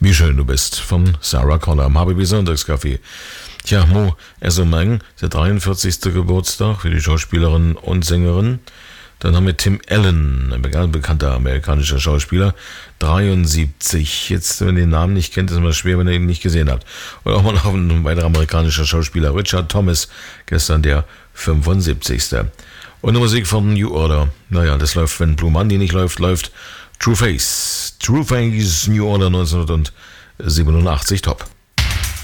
Wie schön du bist von Sarah Connor am HBB Sonntagskaffee. Tja, Mo Esomeng, der 43. Geburtstag für die Schauspielerin und Sängerin. Dann haben wir Tim Allen, ein bekannter amerikanischer Schauspieler, 73. Jetzt, wenn ihr den Namen nicht kennt, ist es immer schwer, wenn ihr ihn nicht gesehen habt. Und auch mal noch ein weiterer amerikanischer Schauspieler, Richard Thomas, gestern der 75. Und die Musik von New Order. Naja, das läuft, wenn Blue Monday nicht läuft, läuft True Face. True Face, New Order 1987, top.